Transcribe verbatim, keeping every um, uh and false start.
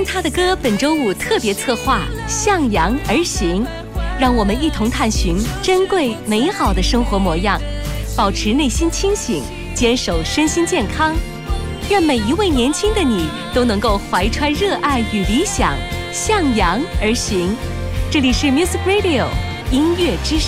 他的歌本周五特别策划《向阳而行》，让我们一同探寻珍贵美好的生活模样，保持内心清醒，坚守身心健康。愿每一位年轻的你都能够怀揣热爱与理想，向阳而行。这里是 Music Radio 音乐之声。